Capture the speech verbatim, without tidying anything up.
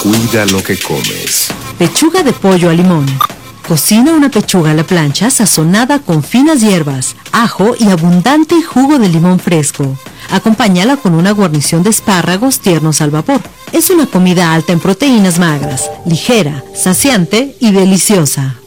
Cuida lo que comes. Pechuga de pollo a limón. Cocina una pechuga a la plancha sazonada con finas hierbas, ajo y abundante jugo de limón fresco. Acompáñala con una guarnición de espárragos tiernos al vapor. Es una comida alta en proteínas magras, ligera, saciante y deliciosa.